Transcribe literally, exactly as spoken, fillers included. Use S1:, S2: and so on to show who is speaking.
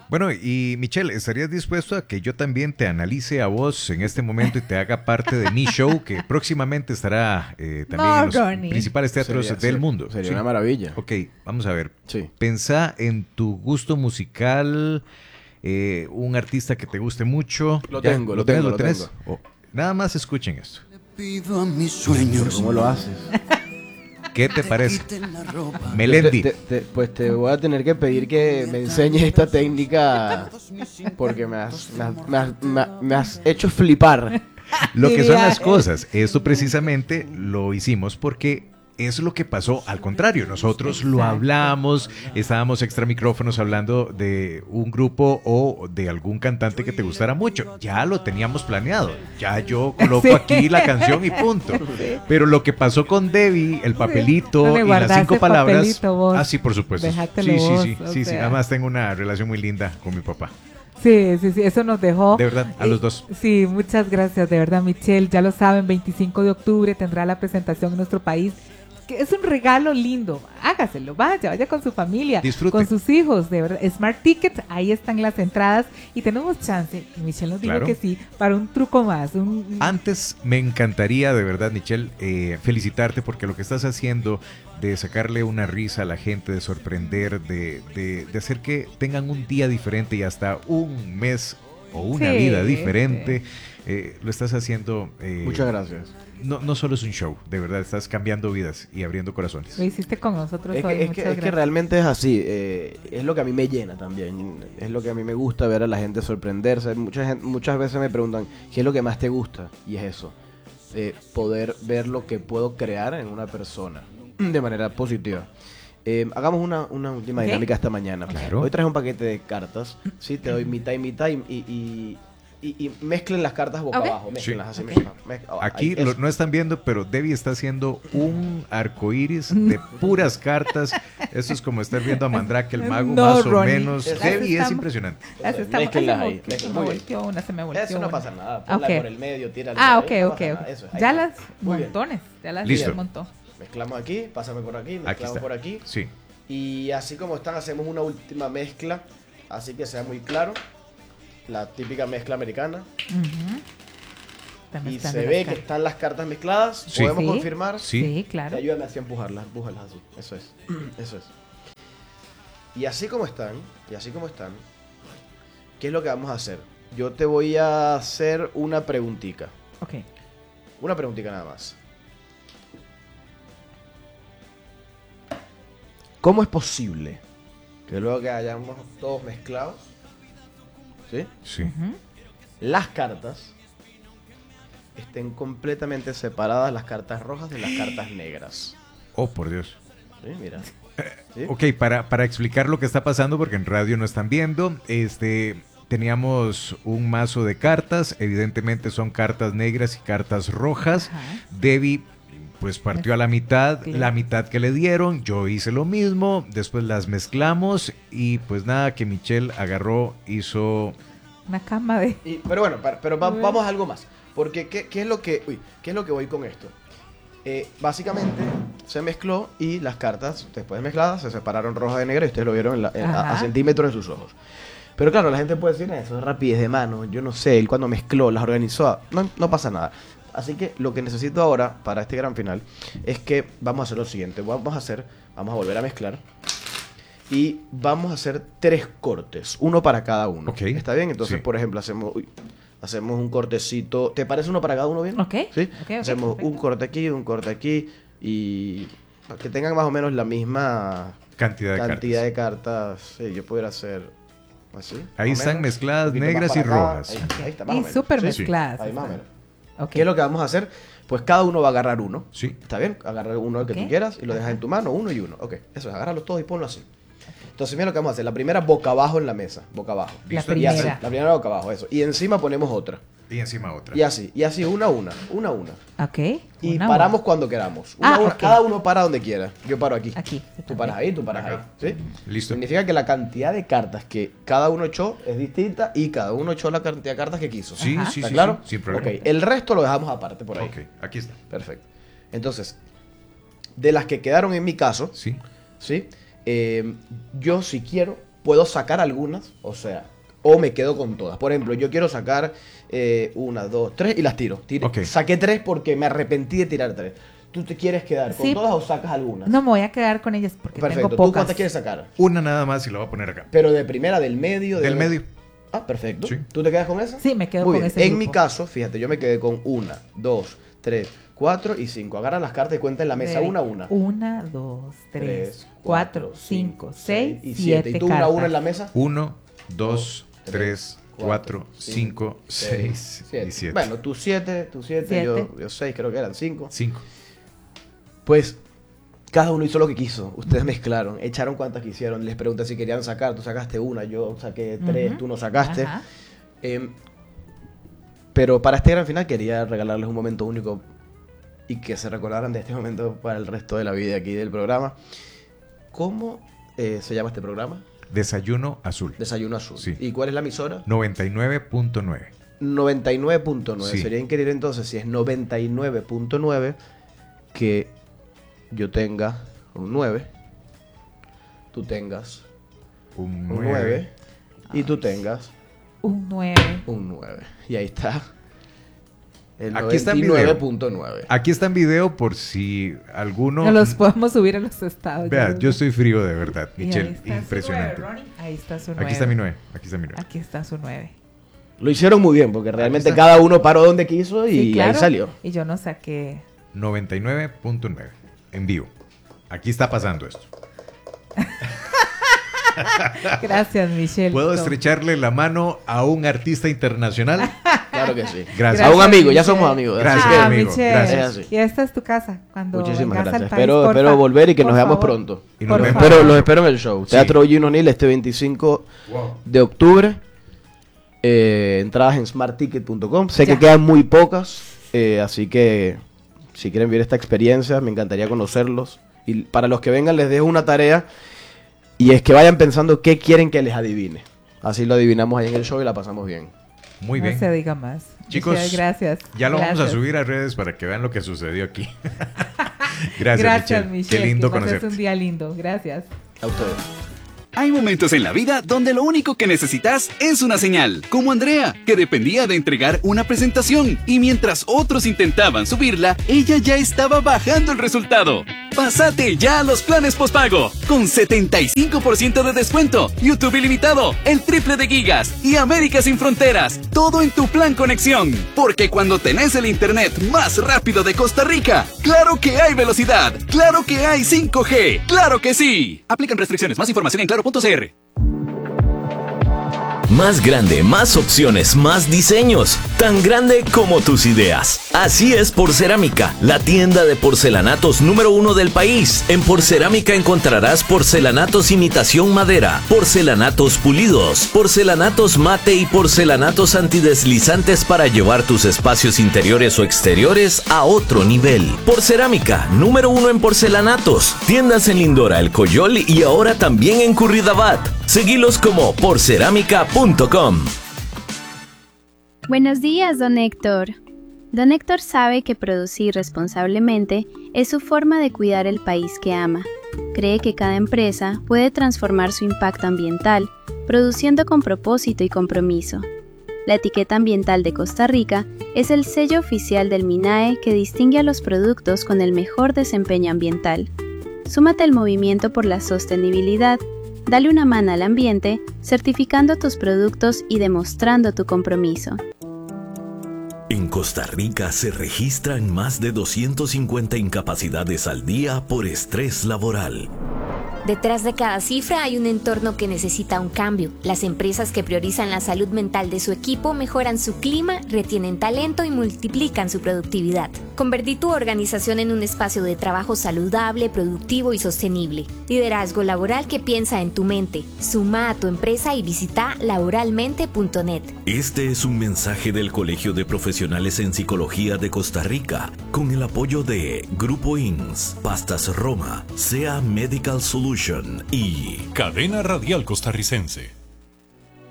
S1: Bueno, y Michelle, ¿estarías dispuesto a que yo también te analice a vos en este momento y te haga parte de mi show, que próximamente estará eh, también
S2: No,
S1: en los
S2: Ronnie.
S1: principales teatros
S3: Sería-
S1: del
S3: ser-
S1: mundo?
S3: Sería
S1: Sí.
S3: una maravilla.
S1: Ok, vamos a ver.
S3: Sí.
S1: Pensá en tu gusto musical, eh, un artista que te guste mucho.
S3: Lo
S1: ¿Ya?
S3: tengo, lo
S1: tenés,
S3: tengo, lo
S1: tenés?
S3: tengo.
S1: Oh, nada más escuchen esto.
S4: Pido a mis
S3: Pero
S4: sueños.
S3: ¿cómo lo haces?
S1: ¿Qué te parece?
S4: Quiten la ropa.
S1: Melendi.
S3: Te- te- te- pues te voy a tener que pedir que me enseñes esta técnica porque me has, me has, me has- me has- me has hecho flipar.
S1: Lo que son
S2: Diría
S1: las
S2: él.
S1: cosas, esto precisamente lo hicimos porque es lo que pasó al contrario. Nosotros lo
S2: Exacto.
S1: hablamos, estábamos extra micrófonos hablando de un grupo o de algún cantante que te gustara mucho. Ya lo teníamos planeado. Ya yo coloco
S2: Sí.
S1: aquí la canción y punto. Pero lo que pasó con Debbie, el papelito
S2: No me
S1: y las
S2: guardaste
S1: cinco
S2: el
S1: palabras.
S2: papelito, vos.
S1: Ah, sí, por supuesto.
S2: Déjatelo
S1: Sí, sí,
S2: vos,
S1: sí,
S2: o
S1: sí, sí.
S2: sea.
S1: Además tengo una relación muy linda con mi papá.
S2: Sí, sí, sí, eso nos dejó.
S1: De verdad, a
S2: Eh,
S1: los dos.
S2: Sí, muchas gracias, de verdad, Michelle. Ya lo saben, veinticinco de octubre tendrá la presentación en nuestro país. Que es un regalo lindo. Hágaselo, vaya, vaya con su familia,
S1: Disfrute.
S2: con sus hijos, de verdad. Smart Ticket, ahí están las entradas y tenemos chance. Y Michelle nos dijo
S1: Claro.
S2: que sí, para un truco más. Un,
S1: Antes me encantaría de verdad, Michelle, eh, felicitarte porque lo que estás haciendo de sacarle una risa a la gente, de sorprender, de, de, de hacer que tengan un día diferente y hasta un mes o una
S2: Sí,
S1: vida diferente, eh, lo estás haciendo. eh,
S3: Muchas gracias.
S1: No, no solo es un show, de verdad, estás cambiando vidas y abriendo corazones.
S2: Lo hiciste con nosotros
S3: Es
S2: hoy.
S3: que, es,
S2: muchas
S3: que, es que
S2: gracias.
S3: realmente es así, eh, es lo que a mí me llena también, es lo que a mí me gusta ver a la gente sorprenderse. Mucha gente- muchas veces me preguntan, ¿qué es lo que más te gusta? Y es eso, eh, poder ver lo que puedo crear en una persona de manera positiva. Eh, hagamos una, una última
S2: Ok.
S3: dinámica esta mañana.
S1: Claro.
S3: Hoy traje un paquete de cartas, ¿sí? Te doy mitad y mitad y, y, y, y- y mezclen las cartas boca
S2: Ok.
S3: abajo, mezclenlas así.
S2: Ok.
S3: mezcla- mez- oh,
S1: Aquí
S3: ahí,
S1: lo-
S3: eso.
S1: no están viendo, pero Debbie está haciendo un arco iris de puras cartas. Esto es como estar viendo a Mandrake el mago,
S2: No,
S1: más o
S2: Ronnie.
S1: menos.
S3: Las
S1: Debbie es
S2: estamos-
S1: impresionante.
S2: Las
S3: Eso,
S2: estamos-
S3: mézclenlas
S2: Ay,
S3: ahí,
S2: se me-
S3: mézclenlas.
S2: se me
S3: Muy bien.
S2: volteó una, se me volteó
S3: Eso no
S2: una.
S3: pasa nada, ponla
S2: Ok.
S3: por el medio, tira
S2: Ah,
S3: por
S2: ok,
S3: ahí, no
S2: ok,
S3: pasa
S2: ok.
S3: nada, eso, ahí
S2: Ya
S3: está.
S2: las
S3: Muy bien.
S2: montones, ya las
S1: Listo.
S2: un montón.
S3: Mezclamos aquí, pásame por aquí,
S1: Aquí
S3: mezclamos
S1: está.
S3: por aquí.
S1: Sí.
S3: Y así como están, hacemos una última mezcla, así que sea muy claro. La típica mezcla americana.
S2: Ujú. Está
S3: Y
S2: mezclando
S3: se
S2: las
S3: ve que
S2: cartas.
S3: están las cartas mezcladas.
S1: Sí.
S3: ¿Podemos
S2: Sí.
S3: confirmar?
S1: Sí.
S2: Sí,
S3: Y
S2: claro.
S3: ayúdame así a empujarlas, empújalas así. Eso es. Eso es. Y así como están, y así como están, ¿qué es lo que vamos a hacer? Yo te voy a hacer una preguntica.
S2: Ok.
S3: Una preguntita nada más. ¿Cómo es posible que luego que hayamos todos mezclados, ¿sí?
S1: Sí.
S2: Ujú.
S3: las cartas estén completamente separadas, las cartas rojas de las cartas negras?
S1: Oh, por Dios.
S3: ¿Sí? Mira. ¿Sí?
S1: Ok, para, para explicar lo que está pasando, porque en radio no están viendo, este, teníamos un mazo de cartas, evidentemente son cartas negras y cartas rojas.
S2: Ajá.
S1: Debbie pues partió a la mitad,
S2: Sí.
S1: la mitad que le dieron, yo hice lo mismo, después las mezclamos y pues nada, que Michelle agarró, hizo...
S2: Una cama de...
S3: Y- pero bueno, para- pero va-
S2: Muy bien.
S3: vamos a algo más. Porque, ¿qué, qué es lo que, uy, ¿qué es lo que voy con esto? Eh, básicamente se mezcló y las cartas, después de mezcladas, se separaron roja de negra y ustedes lo vieron en la- en- a, a
S2: Ajá.
S3: centímetros de sus ojos. Pero claro, la gente puede decir eso, es rapidez de mano, yo no sé, él cuando mezcló, las organizó, no, no pasa nada. Así que lo que necesito ahora para este gran final es que vamos a hacer lo siguiente, vamos a hacer, vamos a volver a mezclar y vamos a hacer tres cortes, uno para cada uno.
S1: Ok.
S3: ¿Está bien? Entonces,
S1: Sí.
S3: por ejemplo, hacemos, uy, hacemos un cortecito, ¿te parece uno para cada uno bien?
S2: Ok,
S3: ¿Sí?
S2: ok, ok,
S3: Hacemos
S2: perfecto.
S3: un corte aquí, un corte aquí y para que tengan más o menos la misma
S1: Cantidad de
S3: cantidad
S1: cartas.
S3: de cartas. Sí, yo pudiera hacer así.
S1: Ahí
S3: más o
S1: están
S3: menos.
S1: mezcladas
S3: Un poquito más
S1: negras
S3: para
S1: y
S3: acá.
S1: rojas.
S3: Ahí, ahí está, más o
S2: Y
S3: menos.
S2: súper
S3: Sí, sí.
S2: mezcladas.
S3: Ahí más o
S2: están.
S3: menos.
S2: Ok.
S3: ¿Qué es lo que vamos a hacer? Pues cada uno va a agarrar uno.
S1: Sí.
S3: ¿Está bien? Agarrar uno el que
S2: Ok.
S3: tú quieras y lo dejas
S2: Ajá.
S3: en tu mano, uno y uno. Ok, eso es, agárralos todos y ponlo así. Entonces, mira lo que vamos a hacer. La primera boca abajo en la mesa. Boca abajo.
S2: La
S1: Listo.
S3: Y así,
S2: primera.
S3: la primera boca abajo, eso. Y encima ponemos otra.
S1: Y encima otra.
S3: Y así, y así, una a una, una a una.
S2: Ok.
S3: Y
S2: una,
S3: paramos
S2: una.
S3: cuando queramos. Una
S2: Ah,
S3: a una.
S2: ok.
S3: Cada uno para donde quiera. Yo paro aquí.
S2: Aquí.
S3: Tú paras ahí, tú paras
S1: Ajá.
S3: ahí. ¿Sí?
S1: Listo.
S3: Significa que la cantidad de cartas que cada uno echó es distinta y cada uno echó la cantidad de cartas que quiso.
S1: Sí,
S2: Ajá.
S1: sí,
S3: ¿Está
S1: sí,
S3: claro?
S1: sí, sin problema.
S3: Ok, el resto lo dejamos aparte por ahí.
S1: Ok, aquí está.
S3: Perfecto. Entonces, de las que quedaron en mi caso,
S1: Sí.
S3: ¿sí? Eh, yo si quiero puedo sacar algunas, o sea, o me quedo con todas. Por ejemplo, yo quiero sacar eh, una, dos, tres y las tiro. Tire-
S1: Ok.
S3: Saqué tres porque me arrepentí de tirar tres. ¿Tú te quieres quedar con
S2: Sí.
S3: todas o sacas algunas?
S2: No me voy a quedar con ellas porque
S3: Perfecto.
S2: tengo
S3: ¿Tú
S2: pocas.
S3: cuántas quieres sacar?
S1: Una nada más y la voy a poner acá.
S3: Pero de primera, del medio.
S1: Del
S3: de-
S1: medio.
S3: Ah, perfecto.
S1: Sí.
S3: ¿Tú te quedas con esa?
S2: Sí, me quedo
S3: Muy
S2: con
S3: bien.
S2: ese
S3: En
S2: grupo.
S3: mi caso, fíjate, yo me quedé con una, dos, tres, cuatro y cinco. Agarra las cartas y cuenta en la mesa
S2: Ready.
S3: una a una.
S2: Una, dos, tres,
S3: Tres,
S2: cuatro, cinco, seis
S3: y
S2: y
S3: siete.
S2: siete
S3: ¿Y tú una a
S2: cartas.
S3: una en la mesa?
S1: Uno, dos,
S3: tres,
S1: tres, cuatro, cinco, seis y siete.
S3: Bueno, tú siete, tú siete,
S2: Siete.
S3: yo, yo seis, creo que eran cinco.
S1: Cinco.
S3: Pues cada uno hizo lo que quiso. Ustedes mezclaron, echaron cuantas quisieron. Les pregunté si querían sacar. Tú sacaste una, yo saqué tres,
S2: Ujú.
S3: tú no sacaste.
S2: Ajá.
S3: Em, pero para este gran final quería regalarles un momento único y que se recordaran de este momento para el resto de la vida aquí del programa. ¿Cómo eh, se llama este programa?
S1: Desayuno azul.
S3: Desayuno Azul.
S1: Sí.
S3: ¿Y cuál es la emisora?
S1: noventa y nueve punto nueve.
S3: noventa y nueve punto nueve.
S1: Sí.
S3: Sería increíble entonces si es noventa y nueve punto nueve que yo tenga un nueve, tú tengas
S1: Un
S3: un
S1: nueve.
S3: nueve y tú tengas
S2: Un nueve.
S3: un nueve. Y ahí está. El
S1: Aquí está en
S3: noventa y nueve
S1: video.
S3: punto nueve.
S1: Aquí está en video por si alguno...
S2: No los podemos subir a los estados.
S1: Vea,
S2: ya.
S1: yo estoy frío de verdad,
S2: Y ahí
S1: Michelle.
S2: está su
S1: Impresionante.
S2: nueve, Ronnie. Ahí está su nueve.
S1: Aquí está mi nueve. Aquí está mi nueve.
S2: Aquí está su nueve.
S3: Lo hicieron muy bien porque realmente
S1: está.
S3: cada uno paró donde quiso y
S2: Sí, claro.
S3: ahí salió.
S2: Y yo no saqué.
S1: noventa y nueve punto nueve. En vivo. Aquí está pasando esto.
S2: Gracias, Michelle.
S1: ¿Puedo
S2: Todo.
S1: estrecharle la mano a un artista internacional?
S3: Claro que sí.
S1: Gracias.
S3: A un amigo, ya
S2: Michelle.
S3: somos amigos.
S1: Gracias,
S3: así que
S2: Ah,
S1: amigo.
S2: Michelle.
S1: Gracias.
S3: Es así.
S2: Y esta es tu casa. Cuando
S3: Muchísimas
S2: vengas al
S3: gracias.
S2: país,
S3: Espero,
S2: porfa.
S3: espero volver y que
S2: Por
S3: nos veamos
S2: favor.
S3: pronto.
S1: Y nos
S2: Por
S1: vemos.
S2: favor.
S3: Pero los espero en el show.
S1: Sí.
S3: Teatro Gin O'Neill este veinticinco de octubre. Eh, entradas en smart ticket punto com. Sé
S2: Ya.
S3: que quedan muy pocas. eh, así que si quieren vivir esta experiencia, me encantaría conocerlos. Y para los que vengan les dejo una tarea. Y es que vayan pensando qué quieren que les adivine. Así lo adivinamos ahí en el show y la pasamos bien.
S1: Muy
S2: No
S1: bien.
S2: se diga más.
S1: Chicos,
S2: Michelle, gracias.
S1: Ya lo vamos a
S2: Gracias.
S1: subir a redes para que vean lo que sucedió aquí. Gracias,
S2: Gracias,
S1: Michelle.
S2: Michelle.
S1: Qué lindo
S2: que pases
S1: conocerte.
S2: un día lindo. Gracias.
S3: A ustedes.
S5: Hay momentos en la vida donde lo único que necesitas es una señal, como Andrea, que dependía de entregar una presentación y mientras otros intentaban subirla, ella ya estaba bajando el resultado. Pásate ya a los planes postpago, con setenta y cinco por ciento de descuento, YouTube ilimitado, el triple de gigas y América sin fronteras, todo en tu plan conexión. Porque cuando tenés el internet más rápido de Costa Rica, claro que hay velocidad, claro que hay cinco G, claro que sí. Aplican restricciones, más información en claro punto c r.
S6: Más grande, más opciones, más diseños. Tan grande como tus ideas. Así es Porcerámica, la tienda de porcelanatos número uno del país. En Porcerámica encontrarás porcelanatos imitación madera, porcelanatos pulidos, porcelanatos mate y porcelanatos antideslizantes para llevar tus espacios interiores o exteriores a otro nivel. Porcerámica, número uno en porcelanatos. Tiendas en Lindora, El Coyol y ahora también en Curridabat. Seguilos como porcerámica punto com.
S7: Buenos días, don Héctor. Don Héctor sabe que producir responsablemente es su forma de cuidar el país que ama. Cree que cada empresa puede transformar su impacto ambiental, produciendo con propósito y compromiso. La etiqueta ambiental de Costa Rica es el sello oficial del MINAE que distingue a los productos con el mejor desempeño ambiental. Súmate al movimiento por la sostenibilidad. Dale una mano al ambiente, certificando tus productos y demostrando tu compromiso.
S6: En Costa Rica se registran más de doscientas cincuenta incapacidades al día por estrés laboral.
S8: Detrás de cada cifra hay un entorno que necesita un cambio. Las empresas que priorizan la salud mental de su equipo mejoran su clima, retienen talento y multiplican su productividad. Convertí tu organización en un espacio de trabajo saludable, productivo y sostenible. Liderazgo laboral que piensa en tu mente. Suma a tu empresa y visita laboralmente punto net.
S6: Este es un mensaje del Colegio de Profesionales en Psicología de Costa Rica, con el apoyo de Grupo I N S, Pastas Roma, S E A Medical Solution y
S9: Cadena Radial Costarricense.